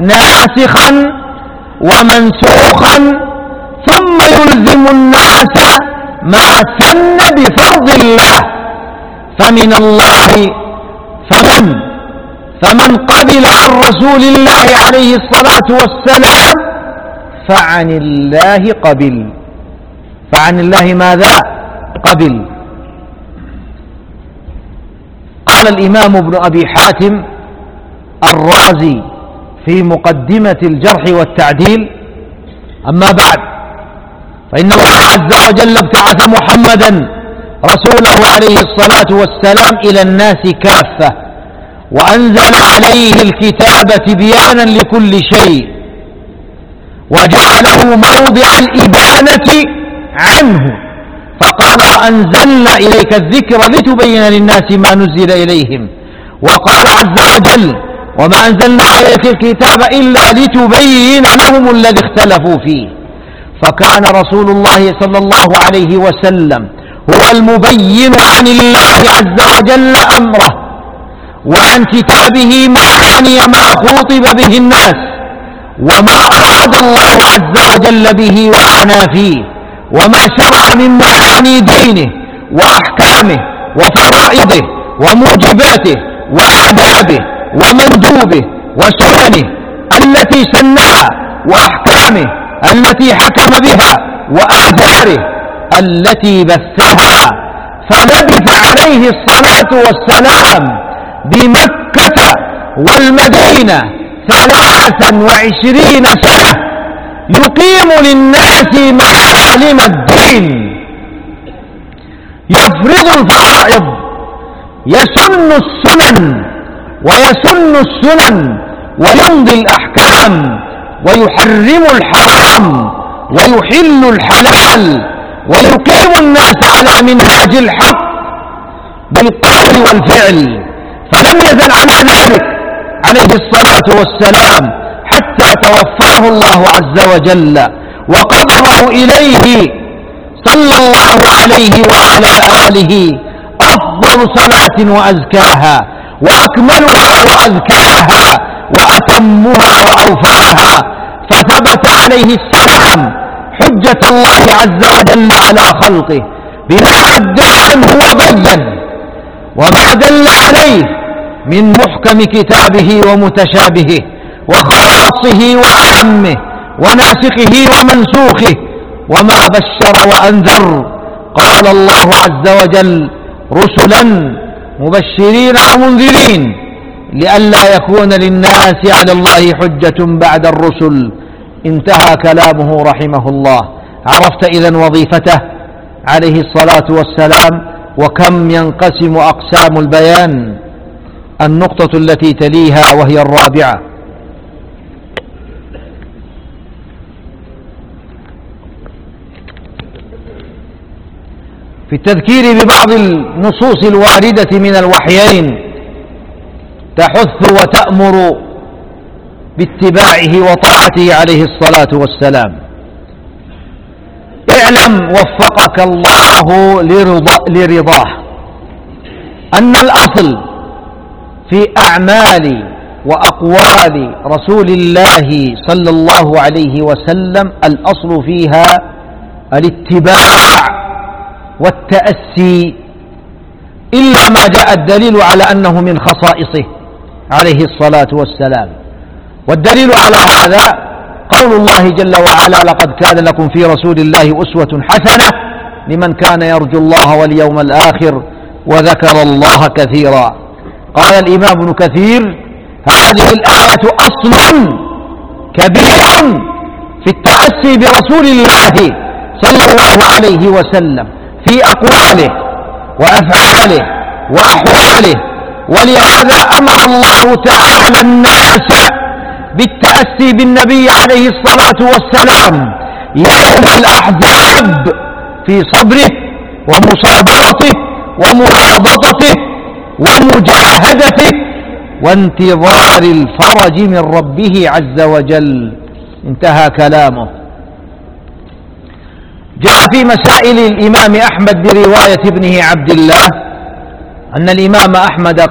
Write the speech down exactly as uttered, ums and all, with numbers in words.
ناسخا ومنسوخا، ثم يلزم الناس ما سن بفرض الله. فمن الله فمن فمن قبل عن رسول الله عليه الصلاة والسلام فعن الله قبل. فعن الله ماذا؟ قبل. قال الإمام ابن أبي حاتم الرازي في مقدمة الجرح والتعديل: أما بعد، فإن الله عز وجل ابتعث محمدا رسوله عليه الصلاة والسلام إلى الناس كافة، وأنزل عليه الكتاب تبيانا لكل شيء، وجعله موضع الإبانة عنه، فقال: وأنزلنا إليك الذكر لتبين للناس ما نزل إليهم. وقال عز وجل: وما أنزلنا عليك الكتاب إلا لتبين لهم الذي اختلفوا فيه. فكان رسول الله صلى الله عليه وسلم هو المبين عن الله عز وجل أمره وعن كتابه معاني ما خوطب به الناس وما أراد الله عز وجل به وعنى فيه، وما شرع من معاني دينه وأحكامه وفرائضه وموجباته وآدابه ومندوبه وسننه التي سنها وأحكامه التي حكم بها وآثاره التي بثها. فلبث عليه الصلاة والسلام بمكة والمدينة ثلاثا وعشرين سنة يقيم للناس معالم الدين، يفرض الفرائض، يسن السنن ويسن السنن ويمضي الأحكام، ويحرم الحرام ويحل الحلال، ويقيم الناس على منهاج الحق بالقول والفعل. فلم يزل على ذلك عليه الصلاة والسلام حتى توفاه الله عز وجل وقبضه إليه صلى الله عليه وعلى آله أفضل صلاة وأزكاها وأكملها وأذكاها وأتمها وأوفاها. فثبت عليه السلام حجة الله عز وجل على خلقه بما أدى عنه وبين، وما دل عليه من محكم كتابه ومتشابهه وخاصه وعامه وناسخه ومنسوخه، وما بشر وأنذر. قال الله عز وجل: رسلا مبشرين ومنذرين لئلا يكون للناس على الله حجة بعد الرسل. انتهى كلامه رحمه الله. عرفت إذن وظيفته عليه الصلاة والسلام وكم ينقسم أقسام البيان. النقطة التي تليها وهي الرابعة: في التذكير ببعض النصوص الواردة من الوحيين تحث وتأمر باتباعه وطاعته عليه الصلاة والسلام. اعلم وفقك الله لرضاه أن الأصل في أعمال وأقوال رسول الله صلى الله عليه وسلم الأصل فيها الاتباع والتأسي، إلا ما جاء الدليل على أنه من خصائصه عليه الصلاة والسلام. والدليل على هذا قول الله جل وعلا: لقد كان لكم في رسول الله أسوة حسنة لمن كان يرجو الله واليوم الآخر وذكر الله كثيرا. قال الإمام ابن كثير: هذه الآية أصل كبير في التأسي برسول الله صلى الله عليه وسلم في أقواله وأفعاله وأحواله، ولهذا أمر الله تعالى الناس بالتأسي بالنبي عليه الصلاة والسلام يوم الأحزاب في صبره ومصابرته ومرابطته ومجاهدته وانتظار الفرج من ربه عز وجل. انتهى كلامه. جاء في مسائل الإمام أحمد برواية ابنه عبد الله أن الإمام أحمد